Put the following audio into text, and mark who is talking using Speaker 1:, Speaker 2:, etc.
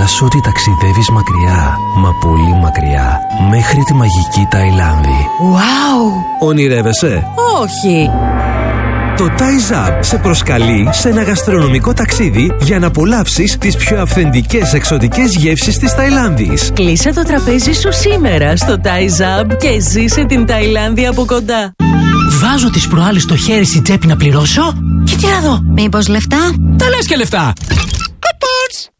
Speaker 1: σου ότι ταξιδεύεις μακριά, μα πολύ μακριά, μέχρι τη μαγική Ταϊλάνδη.
Speaker 2: Wow!
Speaker 1: Ονειρεύεσαι?
Speaker 2: Όχι!
Speaker 1: Το Thai Zap σε προσκαλεί σε ένα γαστρονομικό ταξίδι για να απολαύσεις τις πιο αυθεντικές εξωτικές γεύσεις της Ταϊλάνδης.
Speaker 2: Κλείσε το τραπέζι σου σήμερα στο Thai Zap και ζήσε την Ταϊλάνδη από κοντά.
Speaker 3: Βάζω τις προάλλες το χέρι στην τσέπη να πληρώσω και τι να δω.
Speaker 4: Μήπως λεφτά?
Speaker 3: Τα λες και λεφτά.